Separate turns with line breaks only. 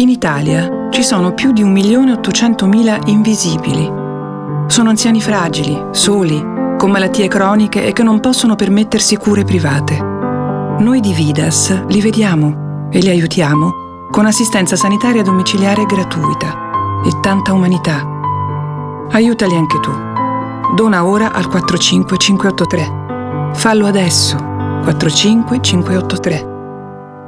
In Italia ci sono più di 1.800.000 invisibili. Sono anziani fragili, soli, con malattie croniche e che non possono permettersi cure private. Noi di Vidas li vediamo e li aiutiamo con assistenza sanitaria domiciliare gratuita e tanta umanità. Aiutali anche tu. Dona ora al 45583. Fallo adesso. 45583.